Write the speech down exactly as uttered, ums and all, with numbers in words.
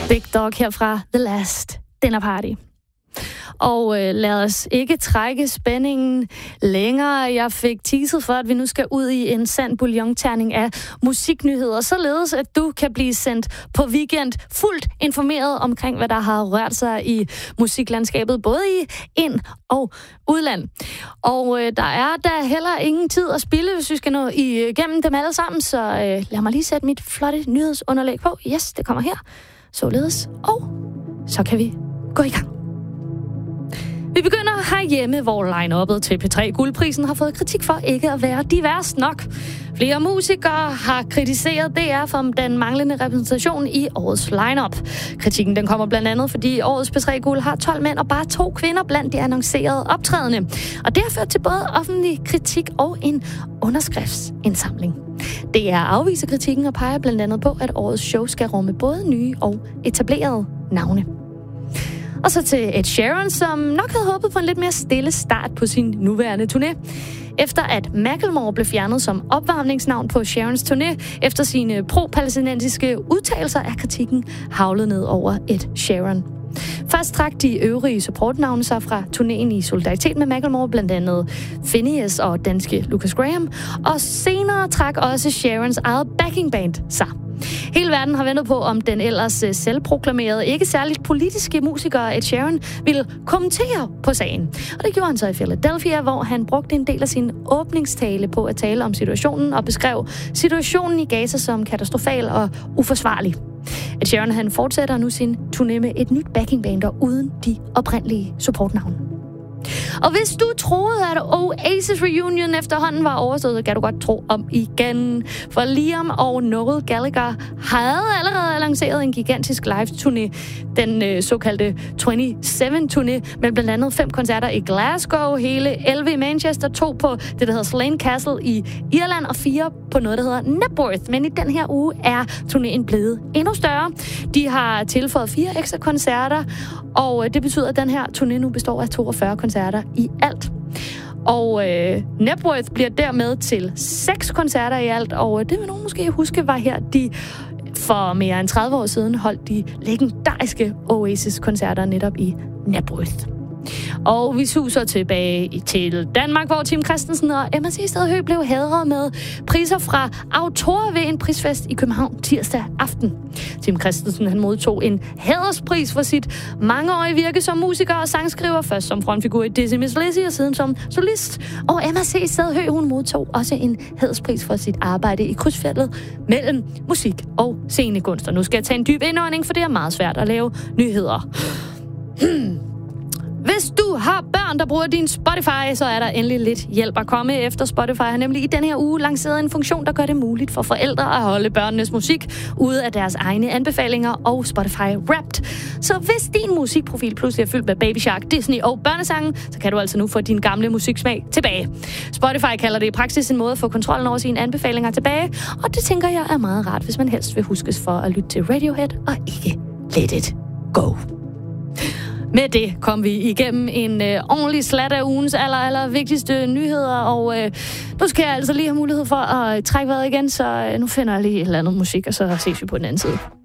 Big Dog her fra The Last Dinner Party. Og øh, lad os ikke trække spændingen længere. Jeg fik teaset for, at vi nu skal ud i en sand bouillonterning af musiknyheder, således at du kan blive sendt på weekend fuldt informeret omkring, hvad der har rørt sig i musiklandskabet, både i ind- og udland. Og øh, der er da heller ingen tid at spilde, hvis vi skal nå igennem dem alle sammen, så øh, lad mig lige sætte mit flotte nyhedsunderlæg på. Yes, det kommer her. Således. Og så kan vi gå i gang. Vi begynder herhjemme, hvor line-uppet til P tre Guldprisen har fået kritik for ikke at være divers nok. Flere musikere har kritiseret D R for den manglende repræsentation i årets line-up. Kritikken den kommer blandt andet, fordi årets P tre Guld har tolv mænd og bare to kvinder blandt de annoncerede optrædende. Og det har ført til både offentlig kritik og en underskriftsindsamling. D R afviser kritikken og peger blandt andet på, at årets show skal rumme både nye og etablerede navne. Og så til Ed Sheeran, som nok havde håbet på en lidt mere stille start på sin nuværende turné. Efter at Macklemore blev fjernet som opvarmningsnavn på Sheerans turné, efter sine pro-palæstinensiske udtalelser, er kritikken havlet ned over Ed Sheeran. Først trak de øvrige supportnavne sig fra turnéen i solidaritet med Macklemore, blandt andet Phineas og danske Lucas Graham, og senere trak også Sheerans eget backingband sig. Hele verden har ventet på, om den ellers selvproklamerede, ikke særligt politiske musiker Ed Sheeran ville kommentere på sagen. Og det gjorde han så i Philadelphia, hvor han brugte en del af sin åbningstale på at tale om situationen og beskrev situationen i Gaza som katastrofal og uforsvarlig. Ed Sheeran han fortsætter nu sin turné med et nyt backingband og uden de oprindelige supportnavne. Og hvis du troede, at Oasis Reunion efterhånden var overstået, så kan du godt tro om igen. For Liam og Noel Gallagher havde allerede annonceret en gigantisk live-turné, den øh, såkaldte syvogtyve-turné, med blandt andet fem koncerter i Glasgow, hele elleve i Manchester, to på det, der hedder Slane Castle i Irland, og fire på noget, der hedder Knebworth. Men i den her uge er turnéen blevet endnu større. De har tilføjet fire ekstra koncerter, og det betyder, at den her turné nu består af toogfyrre koncerter i alt. Og øh, Knebworth bliver dermed til seks koncerter i alt, og det vil nogen måske huske var her, de for mere end tredive år siden holdt de legendariske Oasis-koncerter netop i Knebworth. Og vi suser tilbage til Danmark, hvor Tim Christensen og Emma C. Stedhøj blev hædret med priser fra Autor ved en prisfest i København tirsdag aften. Tim Christensen han modtog en hæderspris for sit mangeårige virke som musiker og sangskriver, først som frontfigur i Dizzy Miss Lizzy og siden som solist. Og Emma C. Stedhøj hun modtog også en hæderspris for sit arbejde i krydsfeltet mellem musik og scenekunst. Og nu skal jeg tage en dyb indånding, for det er meget svært at lave nyheder. Hvis du har børn, der bruger din Spotify, så er der endelig lidt hjælp at komme efter. Spotify har nemlig i denne her uge lanceret en funktion, der gør det muligt for forældre at holde børnenes musik ude af deres egne anbefalinger og Spotify Wrapped. Så hvis din musikprofil pludselig er fyldt med Baby Shark, Disney og børnesangen, så kan du altså nu få din gamle musiksmag tilbage. Spotify kalder det i praksis en måde at få kontrollen over sine anbefalinger tilbage, og det tænker jeg er meget rart, hvis man helst vil huskes for at lytte til Radiohead og ikke Let It Go. Med det kom vi igennem en øh, ordentlig slat af ugens aller, aller vigtigste nyheder, og øh, nu skal jeg altså lige have mulighed for at trække vejret igen, så øh, nu finder jeg lige et eller andet musik, og så ses vi på den anden side.